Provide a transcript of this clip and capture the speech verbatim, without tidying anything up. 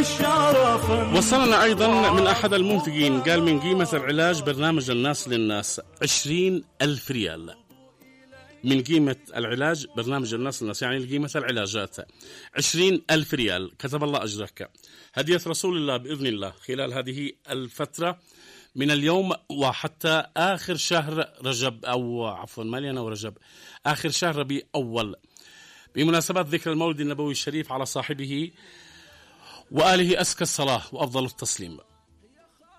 وصلنا أيضا من أحد المنتجين قال من قيمة العلاج برنامج الناس للناس عشرين ألف ريال. من قيمة العلاج برنامج الناس للناس يعني قيمة العلاجات عشرين ألف ريال. كتب الله أجرك. هدية رسول الله بإذن الله خلال هذه الفترة من اليوم وحتى آخر شهر رجب، أو عفوا مالي أنا ورجب، آخر شهر ربيع أول، بمناسبة ذكر المولد النبوي الشريف على صاحبه وآله أزكى الصلاة وأفضل التسليم.